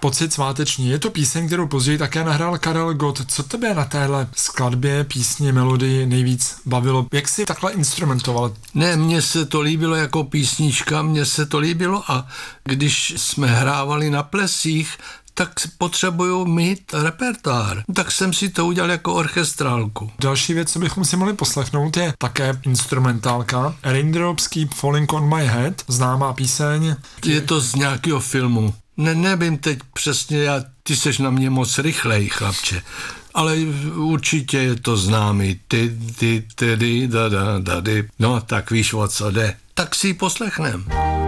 Pocit sváteční. Je to píseň, kterou později také nahrál Karel Gott. Co tebe na téhle skladbě, písni, melodii nejvíc bavilo? Jak jsi takhle instrumentoval? Ne, mně se to líbilo jako písnička, mně se to líbilo a když jsme hrávali na plesích, tak potřebuju mít repertoár. Tak jsem si to udělal jako orchestrálku. Další věc, co bychom si mohli poslechnout, je také instrumentálka. Raindrops Keep Falling on My Head, známá píseň. Je to z nějakého filmu. Nevím teď přesně, ty seš na mě moc rychlej, chlapče. Ale určitě je to známý. No tak víš, o co jde. Tak si ji poslechnem.